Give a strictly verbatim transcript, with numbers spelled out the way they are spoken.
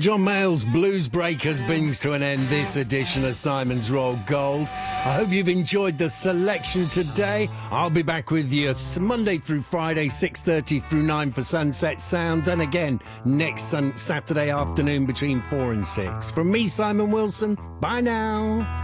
John Mayall's Blues Breakers brings to an end this edition of Simon's Royal Gold. I hope you've enjoyed the selection today. I'll be back with you Monday through Friday, six thirty through nine for Sunset Sounds, and again next sun- Saturday afternoon between four and six. From me, Simon Wilson, bye now.